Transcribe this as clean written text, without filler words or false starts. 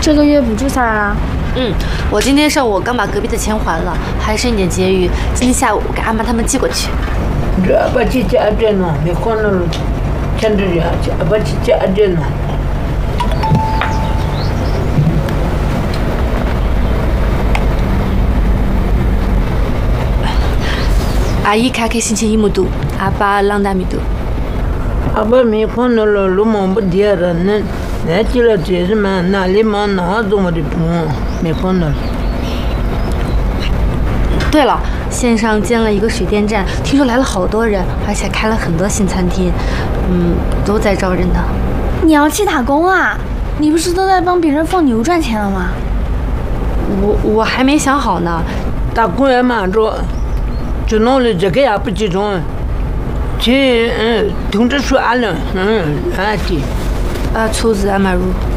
这个月补助下来啦？ 我今天上午刚把隔壁的钱还了，还剩一点结余。今天下午给阿妈他们寄过去。 这把去家这呢，没还了，钱这家把去家这呢。 阿姨开心情一木多，阿爸浪大米多。 阿爸没还了，路忙不跌了，那去了这什么哪里忙哪种我的不没还了。 对了，县上建了一个水电站，听说来了好多人，而且开了很多新餐厅，都在招人呢。 你要去打工啊？你不是都在帮别人放牛赚钱了吗？ 我还没想好呢。 打工也忙着。就弄了这个也不集中，去通知说了，俺去。 粗子俺马如。